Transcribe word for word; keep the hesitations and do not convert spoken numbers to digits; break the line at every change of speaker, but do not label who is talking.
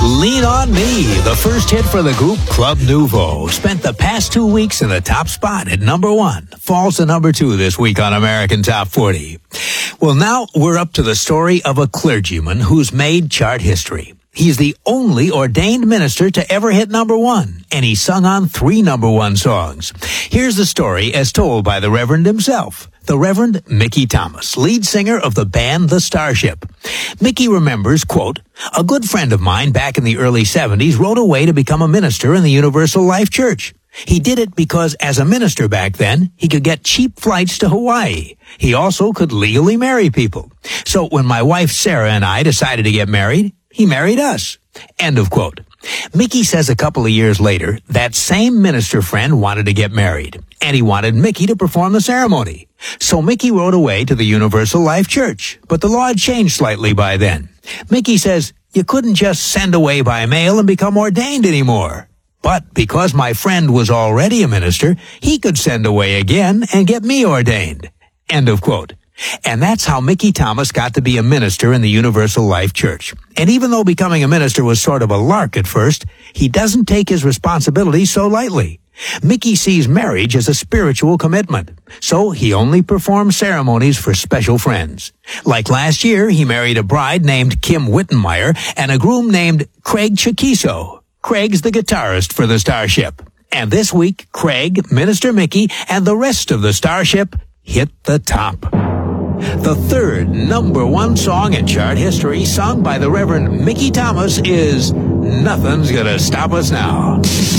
Lean on Me, the first hit for the group Club Nouveau, spent the past two weeks in the top spot at number one. Falls to number two this week on American Top forty. Well, now we're up to the story of a clergyman who's made chart history. He's the only ordained minister to ever hit number one, and he sung on three number one songs. Here's the story as told by the Reverend himself, the Reverend Mickey Thomas, lead singer of the band The Starship. Mickey remembers, quote, "A good friend of mine back in the early seventies wrote away to become a minister in the Universal Life Church. He did it because as a minister back then, he could get cheap flights to Hawaii. He also could legally marry people. So when my wife Sarah and I decided to get married, he married us." End of quote. Mickey says a couple of years later, that same minister friend wanted to get married, and he wanted Mickey to perform the ceremony. So Mickey wrote away to the Universal Life Church, but the law had changed slightly by then. Mickey says, you couldn't just send away by mail and become ordained anymore. But because my friend was already a minister, he could send away again and get me ordained. End of quote. And that's how Mickey Thomas got to be a minister in the Universal Life Church. And even though becoming a minister was sort of a lark at first, he doesn't take his responsibilities so lightly. Mickey sees marriage as a spiritual commitment, so he only performs ceremonies for special friends. Like last year, he married a bride named Kim Wittenmeyer and a groom named Craig Chiquiso. Craig's the guitarist for the Starship. And this week, Craig, Minister Mickey, and the rest of the Starship hit the top. The third number one song in chart history sung by the Reverend Mickey Thomas is Nothing's Gonna Stop Us Now.